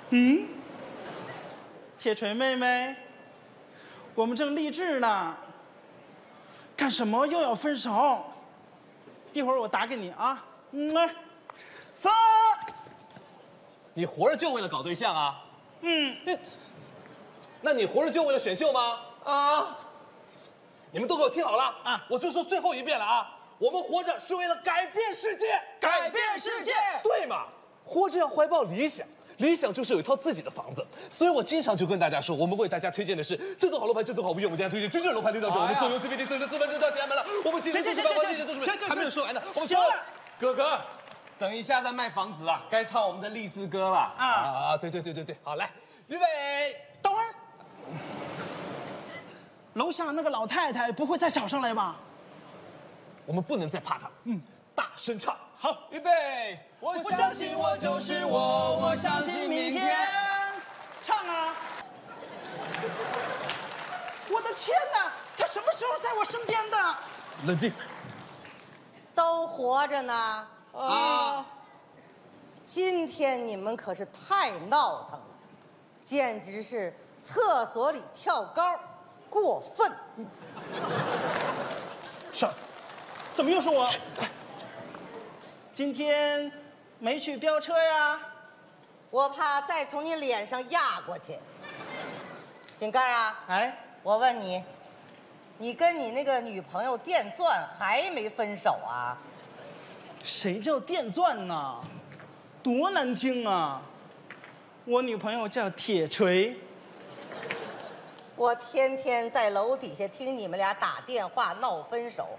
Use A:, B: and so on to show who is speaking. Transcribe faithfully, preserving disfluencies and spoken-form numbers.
A: 嗯，铁锤妹妹，我们正励志呢，干什么又要分手？一会儿我打给你啊。嗯，三。
B: 你活着就为了搞对象啊？
A: 嗯，
B: 那你活着就为了选秀吗？啊！你们都给我听好了啊！我就说最后一遍了啊！我们活着是为了改变世界，
A: 改变世界，
B: 对嘛？活着要怀抱理想，理想就是有一套自己的房子。所以我经常就跟大家说，我们为大家推荐的是这栋好楼盘，这栋好物业。我们今天推荐真正楼盘领导者，我们坐拥 C B D 四十四分之到天安门了。我们今天就是八方地铁都是还没有说完呢。我们
A: 行了，
C: 哥哥，等一下再卖房子啊，该唱我们的励志歌了
A: 啊
B: 啊！对对对对对，好来，预备，
A: 等会儿。楼下那个老太太不会再找上来吧？
B: 我们不能再怕她。嗯，大声唱。
A: 好，
C: 预备，我相信我就是我，我相信明天。
A: 唱啊！我的天哪，他什么时候在我身边的？
B: 冷静。
D: 都活着呢啊！今天你们可是太闹腾了，简直是厕所里跳高，过分。
A: 是，怎么又是我？快！今天没去飙车呀？
D: 我怕再从你脸上压过去。井盖啊，
A: 哎，
D: 我问你，你跟你那个女朋友电钻还没分手啊？
A: 谁叫电钻呢？多难听啊！我女朋友叫铁锤。
D: 我天天在楼底下听你们俩打电话闹分手，